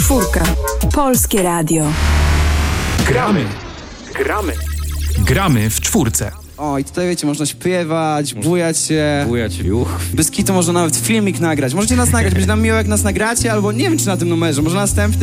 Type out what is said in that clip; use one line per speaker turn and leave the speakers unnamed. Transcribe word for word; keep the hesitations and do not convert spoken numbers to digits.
Czwórka. Polskie Radio.
Gramy. Gramy. Gramy w czwórce.
O, i tutaj wiecie, można śpiewać, bujać się.
Bujać, juch.
Bez kitu można nawet filmik nagrać. Możecie nas nagrać, będzie nam miło, jak nas nagracie, albo nie wiem, czy na tym numerze, może następnym.